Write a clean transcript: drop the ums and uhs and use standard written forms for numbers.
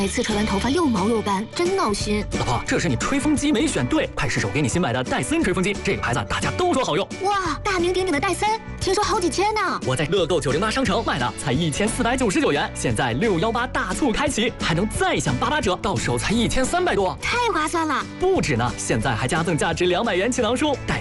每次吹完头发又毛又干，真闹心。 老婆，这是你吹风机没选对，快试试我给你新买的戴森吹风机，这个牌子大家都说好用。 哇，大名鼎鼎的戴森，听说好几千呢。 我在乐购908商城买的，才1499元，现在618大促开启，还能再享88折，到手才1300多， 太划算了。 不止呢，现在还加赠价值200元气囊书。